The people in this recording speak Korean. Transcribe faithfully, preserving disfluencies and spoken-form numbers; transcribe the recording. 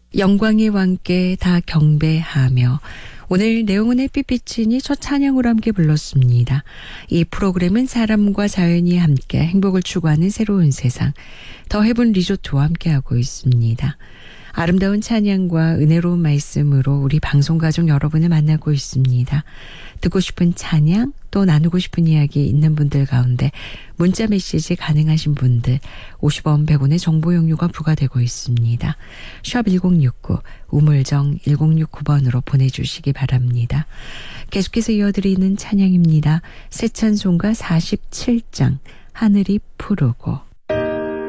영광의 왕께 다 경배하며 오늘 내용은 햇빛비친이 첫 찬양으로 함께 불렀습니다. 이 프로그램은 사람과 자연이 함께 행복을 추구하는 새로운 세상 더 헤븐 리조트와 함께하고 있습니다. 아름다운 찬양과 은혜로운 말씀으로 우리 방송가족 여러분을 만나고 있습니다. 듣고 싶은 찬양 또 나누고 싶은 이야기 있는 분들 가운데 문자 메시지 가능하신 분들 오십 원 백 원의 정보 용료가 부과되고 있습니다. 샵 일공육구 우물정 일공육구 번으로 보내주시기 바랍니다. 계속해서 이어드리는 찬양입니다. 새 찬송가 사십칠 장 하늘이 푸르고